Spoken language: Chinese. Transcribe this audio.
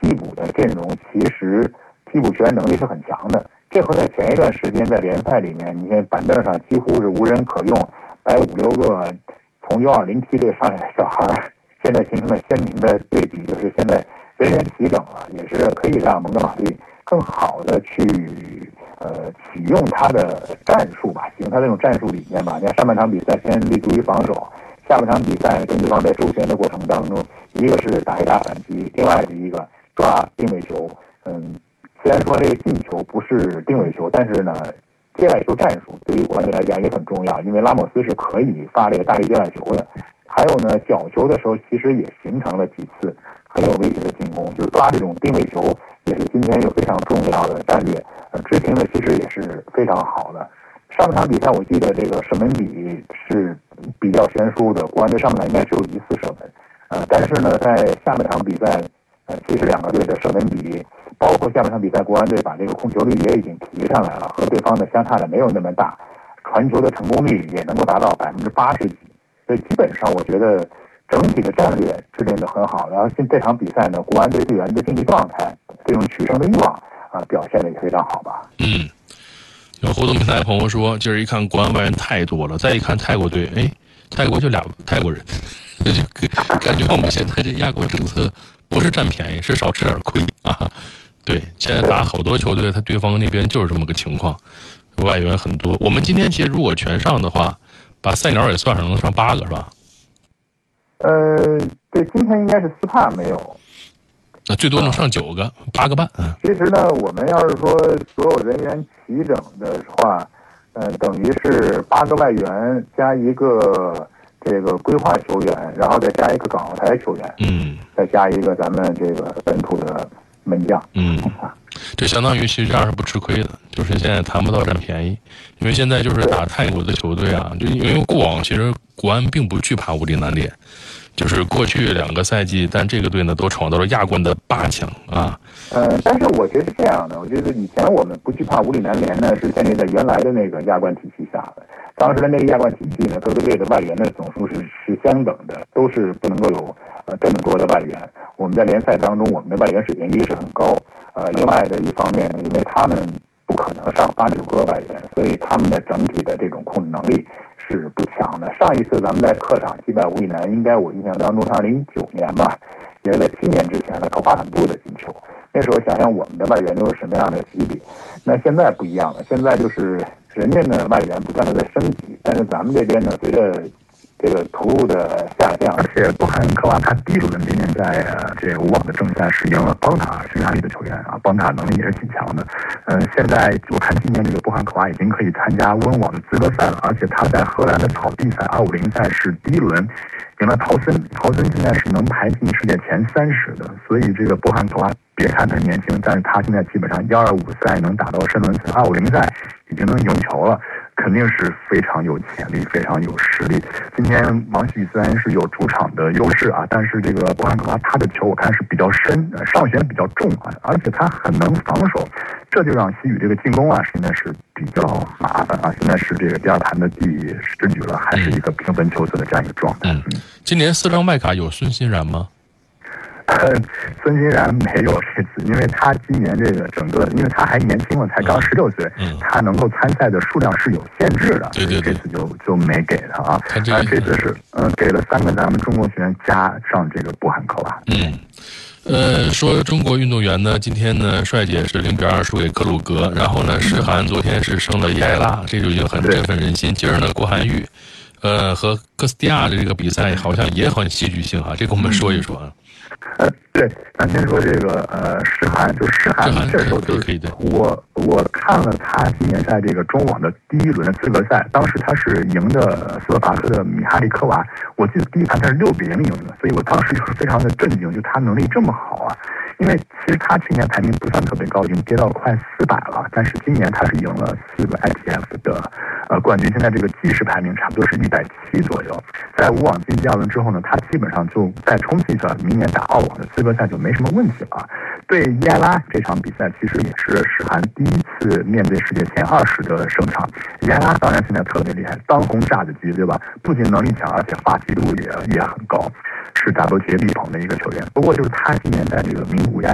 替补的阵容其实替补球员能力是很强的。这和在前一段时间在联赛里面，你看板凳上几乎是无人可用，摆5、6个从U20梯队上来的小孩，现在形成了鲜明的对比，就是现在人员齐整了，也是可以让蒙哥马利更好的去启用他的战术吧，启用他这种战术理念吧。你看上半场比赛先立足于防守，下半场比赛跟对方在周旋的过程当中，一个是打一打反击，另外是一个抓定位球。虽然说这个进球不是定位球，但是呢，接外球战术对于国安队来讲也很重要，因为拉莫斯是可以发这个大力接外球的。还有呢，角球的时候其实也形成了几次很有威胁的进攻，就是抓这种定位球也是今天一个非常重要的战略。执行的其实也是非常好的。上半场比赛我记得这个射门比是比较悬殊的，国安队上半场应该只有1次射门，但是呢，在下半场比赛，其实两个队的射门比，包括下半场比赛，国安队把这个控球率也已经提上来了，和对方的相差的没有那么大，传球的成功率也能够达到80%几，所以基本上我觉得整体的战略制定的很好。然后这场比赛呢，国安队队员的竞技状态，这种取胜的欲望表现的也非常好吧。 有互动平台朋友说，今儿一看国安外援太多了，再一看泰国队，泰国就俩泰国人，就感觉我们现在这亚国政策不是占便宜，是少吃点亏啊。对，现在打好多球队，他对方那边就是这么个情况，外援很多。我们今天其实如果全上的话，把菜鸟也算上，能上8个是吧？ 对，今天应该是斯帕没有。 那最多能上9个，8个半。 其实呢，我们要是说所有人员齐整的话，等于是8个外援加一个这个规划球员，然后再加一个港澳台球员，再加一个咱们这个本土的门将， 这相当于其实这样是不吃亏的，就是现在谈不到占便宜，因为现在就是打泰国的球队啊，就因为过往其实国安并不惧怕武里南联。就是过去2个赛季，但这个队呢都闯到了亚冠的8强啊。 但是我觉得是这样的，我觉得以前我们不惧怕武里南联呢，是建立在原来的那个亚冠体系下的。当时的那个亚冠体系呢，各个队的外援的总数是相等的，都是不能够有这么多的外援。我们在联赛当中，我们的外援水平一个是很高，另外的一方面呢，因为他们不可能上8、9个外援，所以他们的整体的这种控制能力是不强的。上一次咱们在客场击败武里南，应该我印象当中是2019年吧，也是在7年之前的投巴坦布的进球。那时候想想我们的外援都是什么样的级别，那现在不一样了，现在就是人家的外援不断的在升级，但是咱们这边呢，随着这个投入的下降，而且波汉科瓦他第1轮今年在这个无网的正赛是赢了邦塔匈牙利的球员啊，邦塔能力也是挺强的。现在我看今年这个波汉科瓦已经可以参加温网的资格赛了，而且他在荷兰的草地赛250赛是第1轮赢了陶森现在是能排进世界前30的，所以这个波汉科瓦别看他年轻，但是他现在基本上125赛能打到深轮赛，250赛已经能赢球了。肯定是非常有潜力，非常有实力。今天王旭虽然是有主场的优势啊，但是这个波汉科瓦他的球我看是比较深，上旋比较重啊，而且他很能防守，这就让西宇这个进攻啊现在是比较麻烦啊。现在是这个第2盘的第10局了，还是一个平分秋色的这样一个状态。 今年4张外卡有孙欣然吗？ 孙欣然没有这次，因为他今年这个整个，因为他还年轻了，才刚16岁，他能够参赛的数量是有限制的，所以这次就没给他啊。这次是给了3个咱们中国学员加上这个波汉科瓦。 说中国运动员呢，今天呢帅姐是0-2输给克鲁格，然后呢世涵昨天是胜了伊埃拉，这就已经很振奋人心。今儿呢郭涵玉，和哥斯蒂亚的这个比赛好像也很戏剧性哈，这个我们说一说啊。 对，咱先说这个世涵，就世涵这时候就是可以的。 我看了他今年在这个中网的第1轮的资格赛，当时他是赢的斯洛伐克的米哈利科娃，我记得第1盘他是6-0赢的，所以我当时就是非常的震惊，就他能力这么好啊！因为其实他去年排名不算特别高，已经跌到快400了，但是今年他是赢了4个 ITF 的冠军，现在这个计时排名差不多是170左右。在无网进第2轮之后呢，他基本上就在冲击着明年打澳网的资格赛就没什么问题了。对伊埃拉这场比赛，其实也是世涵第1次面对世界前20的胜场。伊埃拉当然现在特别厉害，当红炸子鸡，对吧？不仅能力强，而且话题度也很高，是 WTA 力捧的一个球员。不过就是他今年在这个名古屋